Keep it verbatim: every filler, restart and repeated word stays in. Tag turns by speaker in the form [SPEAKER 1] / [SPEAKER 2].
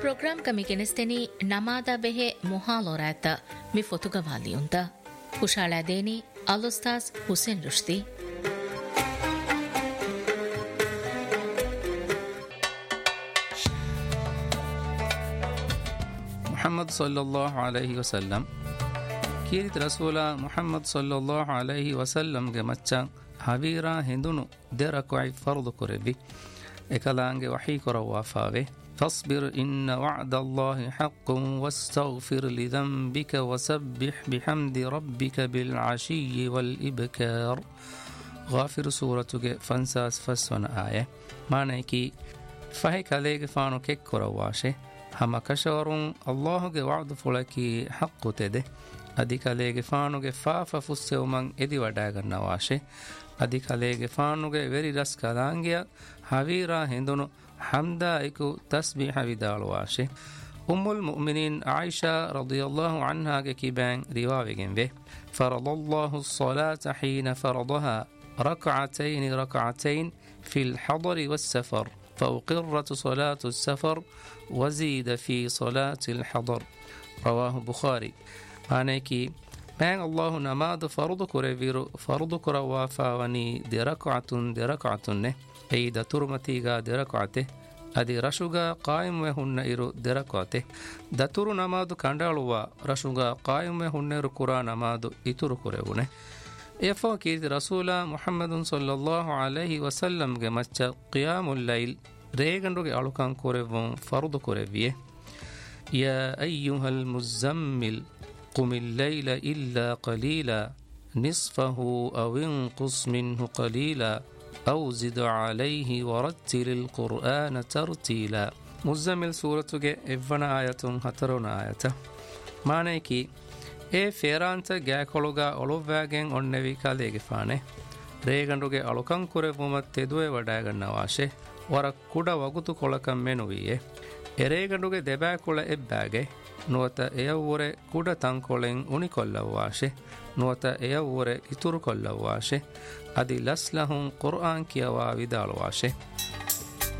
[SPEAKER 1] ಪ್ರೋಗ್ರಾಂ ಕಮಿಗೆನಿಸ್ತೆನಿ ನಮಾದ ಬೆಹೆ ಮುಹಾಲೋರಾತ ಮಿ ಫೊತುಗವಾಲಿಯುಂತ ಕುಶಾಳಾದೇನಿ ಅಲುಸ್ತಾಸ್ ಹುಸೇನ್ ರುಶ್ದಿ
[SPEAKER 2] ಮುಹಮ್ಮದ್ ಸಲ್ಲಲ್ಲಾಹು ಅಲೈಹಿ ವಸಲ್ಲಂ ಕೀರಿತ ರಸೂಲ ಮುಹಮ್ಮದ್ ಸಲ್ಲಲ್ಲಾಹು ಅಲೈಹಿ ವಸಲ್ಲಂಗೆ ಮಚ್ಚ ಹವೀರಾ ಹಿಂದುನು ದೆರಕೊಯ್ ಫರ್ದು ಕೊರೆವಿ ekalaange wahi korawaafaave فاصبر إن وعد الله حق واستغفر لذنبك وسبح بحمد ربك بالعشي والإبكار غافر سورة فانساس فسون آية معنى فهي كاليك فانو كيك كرواشي هما كشورون الله وعد فلكي حق تده أدي كاليك فانو فافا فسيو من إدي وداغن نواشي أدي كاليك فانو وري رس كالانجيا هاويرا هندونو حمدا إكو تسبيح بدالواشي أم المؤمنين عائشة رضي الله عنها كيبان رواوغن به فرض الله الصلاة حين فرضها ركعتين ركعتين في الحضر والسفر فأقرت صلاة السفر وزيد في صلاة الحضر رواه بخاري آنيكي بان الله نماد فرض كريفيرو فرض كروافا وني دي ركعة دي ركعة نه أي دا ترمتيغا دي ركعته أدي رشوغا قائم وهن إيرو دي ركعته دا ترو نماد كاندالوا رشوغا قائم وهن إيرو كرا نماد إترو كريونه إفا كيد رسول محمد صلى الله عليه وسلم جمعت قيام الليل ريغن روغي ألوكان كوريفون فرض كوريفيه يا أيها المزمل قم الليل إلا قليلا نصفه أو انقص منه قليلا أو زد عليه ورتل القرآن ترتيلا مزمل سورة إفنا آية هترون آية معنى كي ඒ ෆේරාන්ත ගෑකොළොගා ඔලොව්වෑගෙන් ඔන්නෙවී කාලේගෙ ފާނެ ރޭގަނޑުގެ އަޅުކަން ކުރެވުމަށް ތެދުވެ ވަޑައިގަންނަވާށެ ވަރަށް ކުޑަ ވަގުތު ކޮޅަކަށް މެނުވީއެ އެރޭގަނޑުގެ ދެބައިކުޅަ އެއްބައިގެ ނުވަތަ އެޔަށްވުރެ ކުޑަ ތަންކޮޅެއް އުނިކޮށްލައްވާށެ ނުވަތަ އެޔަށްވުރެ އިތުރުކޮށްލައްވާށެ އަދި ލަސްލަހުން ޤުރްއާން ކިޔަވާ ވިދާޅުވާށެ